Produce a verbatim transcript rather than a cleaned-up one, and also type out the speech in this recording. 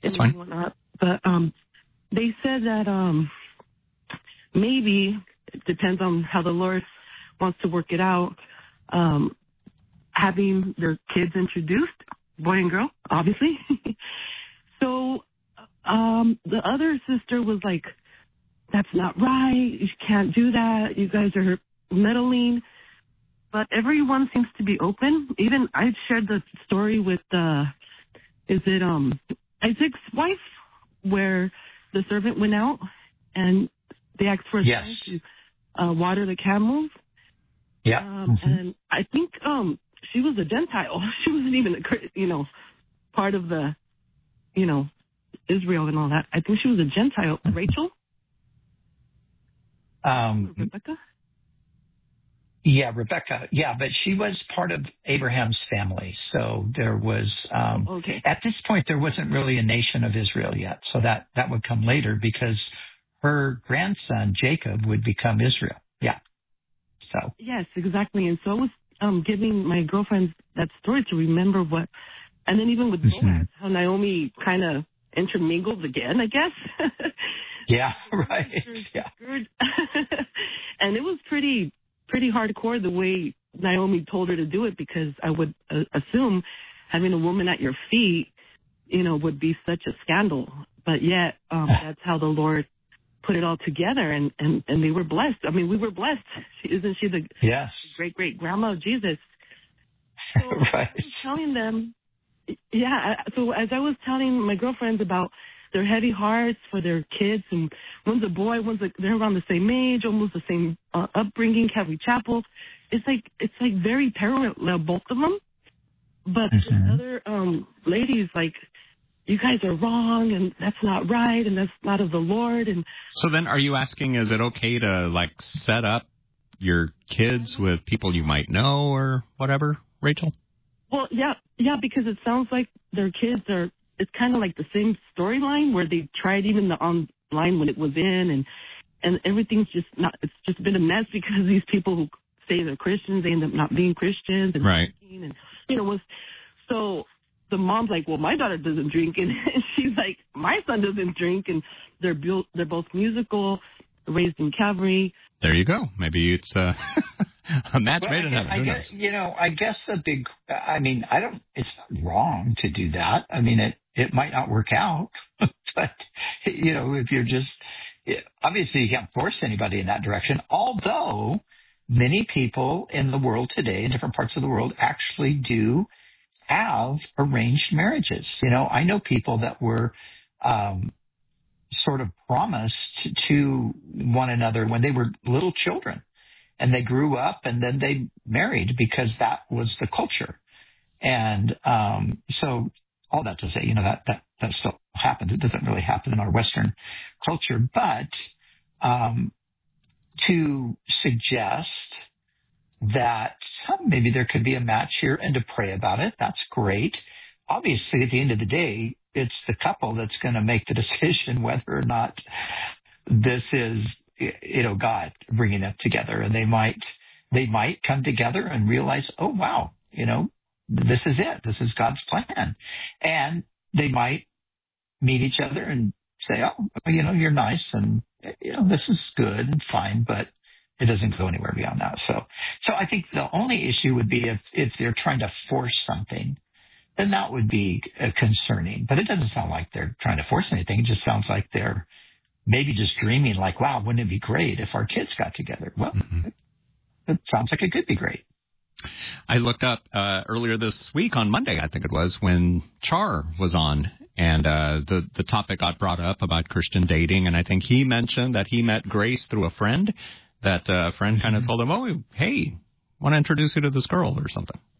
That's fine. Whatnot. But um, they said that um, maybe it depends on how the Lord wants to work it out. Um, having their kids introduced, boy and girl, obviously. So um, the other sister was like, "That's not right. You can't do that. You guys are meddling." But everyone seems to be open. Even I shared the story with uh, is it um Isaac's wife, where the servant went out and they asked for a yes. sign to uh, water the camels. Yeah. Um, mm-hmm. And I think um, she was a Gentile. She wasn't even, a, you know, part of the, you know, Israel and all that. I think she was a Gentile. Mm-hmm. Rachel? Um, Rebecca? Yeah, Rebecca. Yeah, but she was part of Abraham's family. So there was, um, Okay. at this point, there wasn't really a nation of Israel yet. So that, that would come later because her grandson, Jacob, would become Israel. Yeah. So. Yes, exactly. And so I was um, giving my girlfriends that story to remember what, and then even with Boaz, mm-hmm. how Naomi kind of intermingled again, I guess. Yeah, right. Yeah. And it was pretty, pretty hardcore the way Naomi told her to do it, because I would uh, assume having a woman at your feet, you know, would be such a scandal. But yet, um, that's how the Lord put it all together, and, and, and they were blessed. I mean, we were blessed. She, isn't she the yes. great-great-grandma of Jesus? So right. I was telling them, yeah, so as I was telling my girlfriends about their heavy hearts for their kids, and one's a boy, one's a, they're around the same age, almost the same uh, upbringing, Calvary Chapel. It's like, it's like very parallel, both of them. But mm-hmm. the other um, ladies, like, you guys are wrong, and that's not right, and that's not of the Lord. And so then are you asking, is it okay to, like, set up your kids with people you might know or whatever, Rachel? Well, yeah, yeah, because it sounds like their kids are, it's kind of like the same storyline where they tried even the online when it was in, and, and everything's just not, it's just been a mess because these people who say they're Christians, they end up not being Christians. And, right. And, you know, was, so the mom's like, well, my daughter doesn't drink, and, and she's like, my son doesn't drink, and they're built, they're both musical, raised in Calvary. There you go. Maybe it's uh, a match well, made in heaven. I Who guess, knows? you know, I guess the big, I mean, I don't, it's not wrong to do that. I mean, it, it might not work out, but, you know, if you're just, obviously you can't force anybody in that direction, although many people in the world today, in different parts of the world, actually do have arranged marriages. You know, I know people that were um, sort of promised to one another when they were little children, and they grew up and then they married because that was the culture. And um, so all that to say, you know, that, that, that still happens. It doesn't really happen in our Western culture, but um, to suggest that maybe there could be a match here and to pray about it, that's great. Obviously, at the end of the day, it's the couple that's going to make the decision whether or not this is, you know, God bringing them together. And they might, they might come together and realize, oh, wow, you know, this is it. This is God's plan. And they might meet each other and say, oh, you know, you're nice and, you know, this is good and fine, but it doesn't go anywhere beyond that. So, so I think the only issue would be if, if they're trying to force something, then that would be uh, concerning. But it doesn't sound like they're trying to force anything. It just sounds like they're maybe just dreaming like, wow, wouldn't it be great if our kids got together? Well, mm-hmm. it, it sounds like it could be great. I looked up uh, earlier this week on Monday, I think it was, when Char was on, and uh, the, the topic got brought up about Christian dating, and I think he mentioned that he met Grace through a friend, that uh, friend kind of told him, oh, hey, want to introduce you to this girl or something.